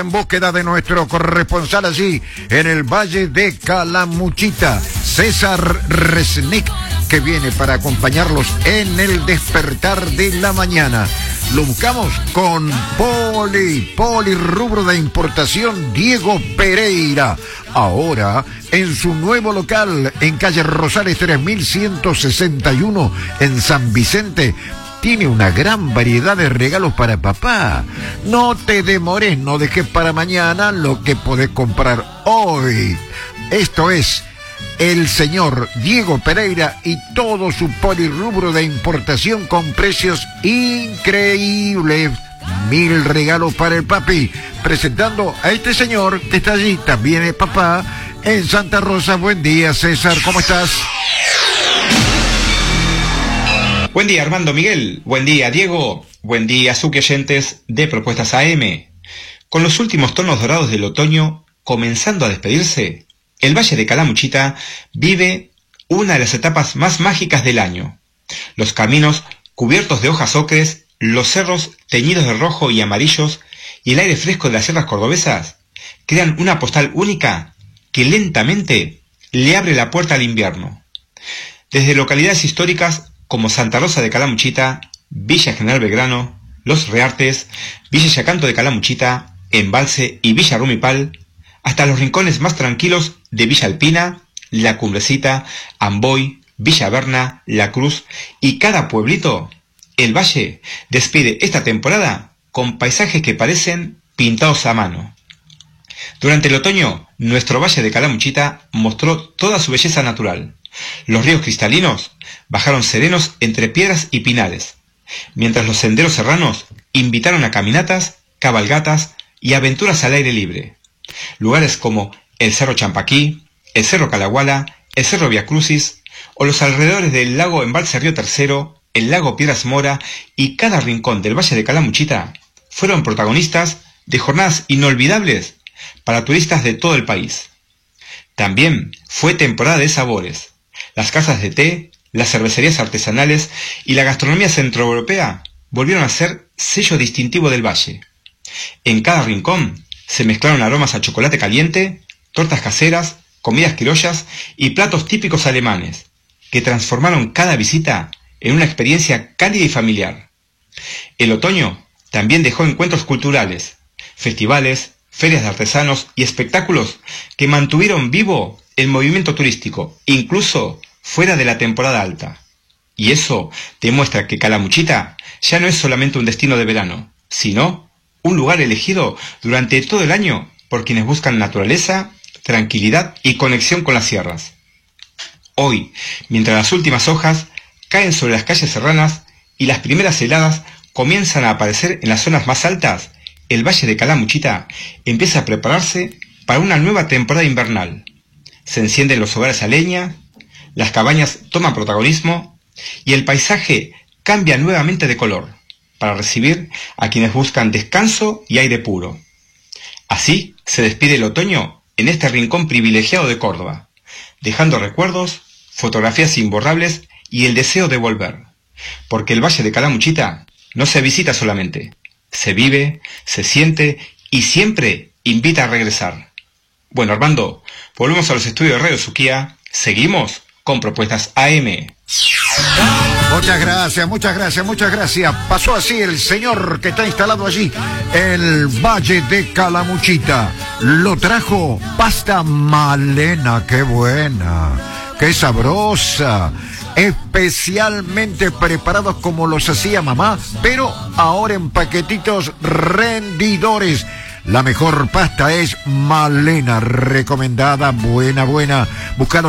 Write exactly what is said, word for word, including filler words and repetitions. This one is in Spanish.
En búsqueda de nuestro corresponsal allí en el Valle de Calamuchita, César Resnick, que viene para acompañarlos en el despertar de la mañana. Lo buscamos con Poli, Poli rubro de importación Diego Pereira. Ahora en su nuevo local en calle Rosales tres mil ciento sesenta y uno en San Vicente. Tiene una gran variedad de regalos para papá. No te demores, no dejes para mañana lo que podés comprar hoy. Esto es el señor Diego Pereira y todo su polirrubro de importación con precios increíbles. Mil regalos para el papi. Presentando a este señor que está allí, también es papá, en Santa Rosa. Buen día, César, ¿cómo estás? Buen día, Armando Miguel. Buen día, Diego. Buen día, Suki oyentes de Propuestas A M. Con los últimos tonos dorados del otoño comenzando a despedirse, el Valle de Calamuchita vive una de las etapas más mágicas del año. Los caminos cubiertos de hojas ocres, los cerros teñidos de rojo y amarillos y el aire fresco de las sierras cordobesas crean una postal única que lentamente le abre la puerta al invierno. Desde localidades históricas como Santa Rosa de Calamuchita, Villa General Belgrano, Los Reartes, Villa Yacanto de Calamuchita, Embalse y Villa Rumipal, hasta los rincones más tranquilos de Villa Alpina, La Cumbrecita, Amboy, Villa Berna, La Cruz y cada pueblito, el Valle despide esta temporada con paisajes que parecen pintados a mano. Durante el otoño, nuestro Valle de Calamuchita mostró toda su belleza natural. Los ríos cristalinos bajaron serenos entre piedras y pinares, mientras los senderos serranos invitaron a caminatas, cabalgatas y aventuras al aire libre. Lugares como el Cerro Champaquí, el Cerro Calahuala, el Cerro Via Crucis o los alrededores del lago Embalse Río Tercero, el lago Piedras Mora y cada rincón del Valle de Calamuchita fueron protagonistas de jornadas inolvidables para turistas de todo el país. También fue temporada de sabores. Las casas de té, las cervecerías artesanales y la gastronomía centroeuropea volvieron a ser sello distintivo del valle. En cada rincón se mezclaron aromas a chocolate caliente, tortas caseras, comidas criollas y platos típicos alemanes, que transformaron cada visita en una experiencia cálida y familiar. El otoño también dejó encuentros culturales, festivales, ferias de artesanos y espectáculos que mantuvieron vivo el movimiento turístico, incluso fuera de la temporada alta. Y eso demuestra que Calamuchita ya no es solamente un destino de verano, sino un lugar elegido durante todo el año por quienes buscan naturaleza, tranquilidad y conexión con las sierras. Hoy, mientras las últimas hojas caen sobre las calles serranas y las primeras heladas comienzan a aparecer en las zonas más altas, el Valle de Calamuchita empieza a prepararse para una nueva temporada invernal. Se encienden los hogares a leña, las cabañas toman protagonismo y el paisaje cambia nuevamente de color para recibir a quienes buscan descanso y aire puro. Así se despide el otoño en este rincón privilegiado de Córdoba, dejando recuerdos, fotografías imborrables y el deseo de volver, porque el Valle de Calamuchita no se visita solamente, se vive, se siente y siempre invita a regresar. Bueno, Armando, volvemos a los estudios de Radio Suquía. Seguimos con Propuestas A M. Muchas gracias, muchas gracias, muchas gracias. Pasó así el señor que está instalado allí, el Valle de Calamuchita. Lo trajo pasta Malena, qué buena, qué sabrosa. Especialmente preparados como los hacía mamá, pero ahora en paquetitos rendidores. La mejor pasta es Malena, recomendada, buena, buena. Buscalo